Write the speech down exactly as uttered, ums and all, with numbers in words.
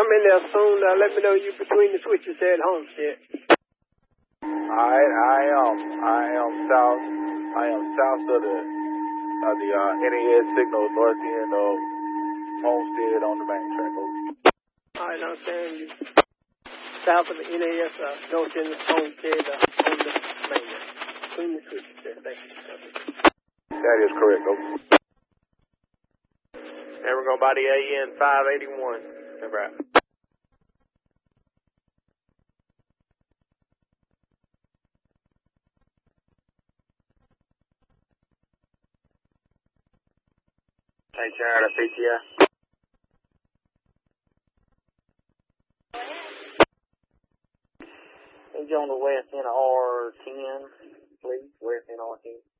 I'm in there soon. Uh, let me know you between the switches there at Homestead. Alright, I am. I am south. I am south of the of the uh, N A S signal, north end of Homestead on the main track. Alright, I understand you. South of the N A S, uh, north end of Homestead, uh, on the main line. Between the switches there. Thank you. That is correct. Over. And we're going by the A N five eighty-one. That's right. Take care of the P T I. He's on the west end of R ten, please. West end of R ten.